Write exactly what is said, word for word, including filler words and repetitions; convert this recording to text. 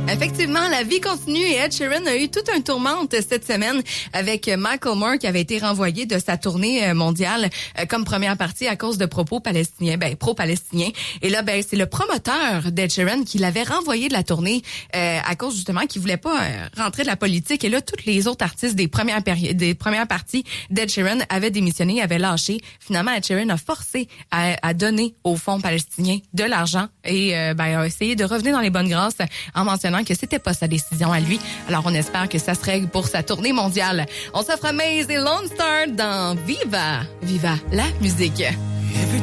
Effectivement, la vie continue et Ed Sheeran a eu toute un tourmente cette semaine avec Michael Moore qui avait été renvoyé de sa tournée mondiale comme première partie à cause de propos palestiniens, ben pro-palestiniens. Et là, ben c'est le promoteur d'Ed Sheeran qui l'avait renvoyé de la tournée euh, à cause justement qu'il voulait pas euh, rentrer de la politique. Et là, tous les autres artistes des premières périodes, des premières parties d'Ed Sheeran avaient démissionné, avaient lâché. Finalement, Ed Sheeran a forcé à, à donner au Fonds palestinien de l'argent et euh, ben a essayé de revenir dans les bonnes grâces en mentionnant que c'était pas sa décision à lui. Alors, on espère que ça se règle pour sa tournée mondiale. On s'offre Maze et Lone Star dans Viva. Viva la musique.